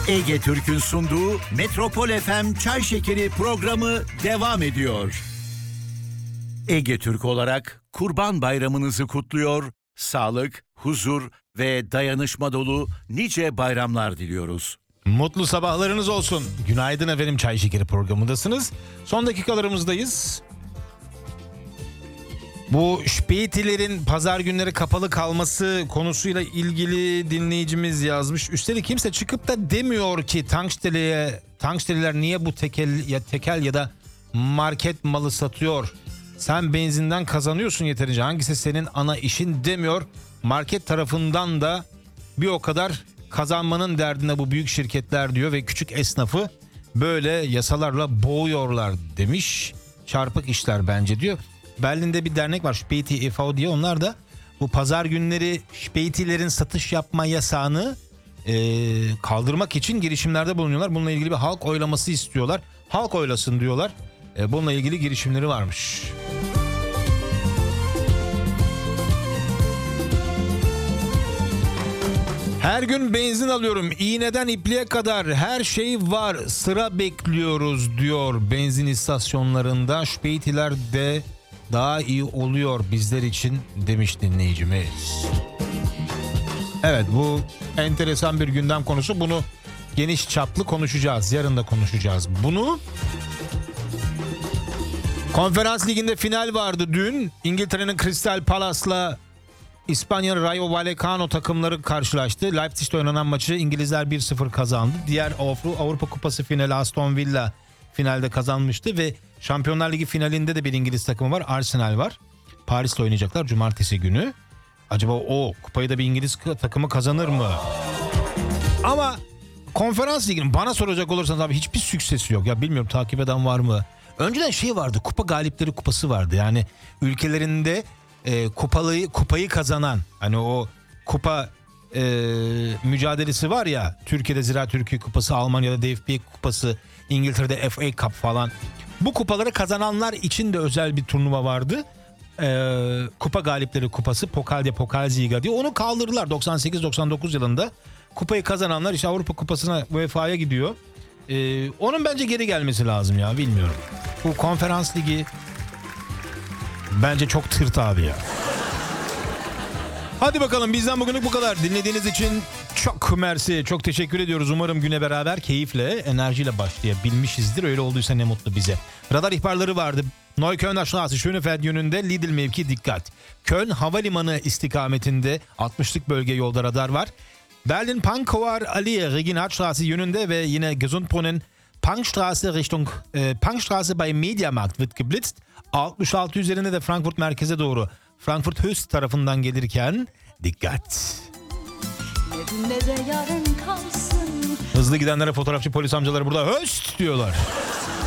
Ege Türk'ün sunduğu Metropol FM Çay Şekeri programı devam ediyor. Ege Türk olarak Kurban Bayramınızı kutluyor, sağlık, huzur ve dayanışma dolu nice bayramlar diliyoruz. Mutlu sabahlarınız olsun. Günaydın efendim, Çay Şekeri programındasınız. Son dakikalarımızdayız. Bu Spätilerin pazar günleri kapalı kalması konusuyla ilgili dinleyicimiz yazmış. Üstelik kimse çıkıp da demiyor ki tanksteliler niye bu tekel ya da market malı satıyor? Sen benzinden kazanıyorsun yeterince. Hangisi senin ana işin demiyor. Market tarafından da bir o kadar kazanmanın derdinde bu büyük şirketler diyor ve küçük esnafı böyle yasalarla boğuyorlar demiş. Çarpık işler bence diyor. Berlin'de bir dernek var, Späti e.V. diye. Onlar da bu pazar günleri Spätilerin satış yapma yasağını kaldırmak için girişimlerde bulunuyorlar. Bununla ilgili bir halk oylaması istiyorlar. Halk oylasın diyorlar. Bununla ilgili girişimleri varmış. Her gün benzin alıyorum. İğneden ipliğe kadar her şey var. Sıra bekliyoruz diyor benzin istasyonlarında. Spätiler de daha iyi oluyor bizler için demiş dinleyicimiz. Evet, bu enteresan bir gündem konusu. Bunu geniş çaplı konuşacağız. Yarın da konuşacağız bunu. Konferans Ligi'nde final vardı dün. İngiltere'nin Crystal Palace'la İspanya'nın Rayo Vallecano takımları karşılaştı. Leipzig'te oynanan maçı İngilizler 1-0 kazandı. Diğer Avrupa Kupası finali Aston Villa finalde kazanmıştı ve Şampiyonlar Ligi finalinde de bir İngiliz takımı var. Arsenal var. Paris'le oynayacaklar cumartesi günü. Acaba o kupayı da bir İngiliz takımı kazanır mı? Ama Konferans Ligi'nin bana soracak olursanız abi hiçbir süksesi yok. Ya bilmiyorum, takip eden var mı? Önceden şey vardı, kupa galipleri kupası vardı. Yani ülkelerinde kupayı kazanan, hani o kupa mücadelesi var ya, Türkiye'de Ziraat Türkiye Kupası, Almanya'da DFB Kupası, İngiltere'de FA Cup falan. Bu kupaları kazananlar için de özel bir turnuva vardı. Kupa galipleri kupası, Pokalsliga diye. Onu kaldırdılar 98-99 yılında. Kupayı kazananlar işte Avrupa Kupası'na, UEFA'ya gidiyor. Onun bence geri gelmesi lazım ya, bilmiyorum. Bu Konferans Ligi bence çok tırt abi ya. Hadi bakalım, bizden bugünlük bu kadar. Dinlediğiniz için çok mersi, çok teşekkür ediyoruz. Umarım güne beraber keyifle, enerjiyle başlayabilmişizdir. Öyle olduysa ne mutlu bize. Radar ihbarları vardı. Neukölln Straße Schönefeld yönünde Lidl mevki dikkat. Köln Havalimanı istikametinde 60'lık bölge yolda radar var. Berlin Pankower Allee Reginatstraße yönünde ve yine Gesundbrunnen Punkstraße Richtung Punkstraße bei Mediamarkt wird geblitzt. 66 üzerinde de Frankfurt merkeze doğru Frankfurt Höchst tarafından gelirken dikkat. Hızlı gidenlere fotoğrafçı polis amcaları burada Höchst diyorlar.